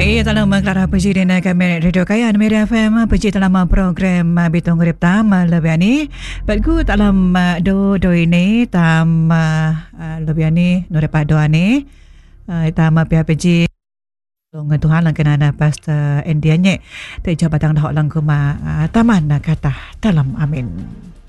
Dalam Clara Puji di kami Radio Kayan Media FM Puji dalam program Bitong Urip Tam lebih ni Bagus dalam do ini tam lebih ni Nurepa doa ni tam pihak puji Tuhan lang kenana Pastor Indianya Te Jabatan Dah Lang Kuma Taman kata dalam amin.